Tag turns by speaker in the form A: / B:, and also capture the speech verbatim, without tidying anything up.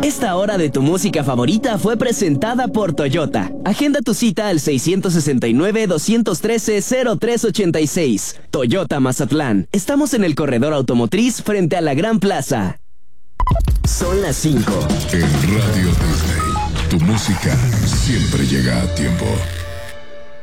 A: Esta hora de tu música favorita fue presentada por Toyota. Agenda tu cita al seis seis nueve, dos uno tres, cero tres ocho seis. Toyota Mazatlán. Estamos en el corredor automotriz frente a la Gran Plaza. Son las cinco.
B: En Radio Disney, tu música siempre llega a tiempo.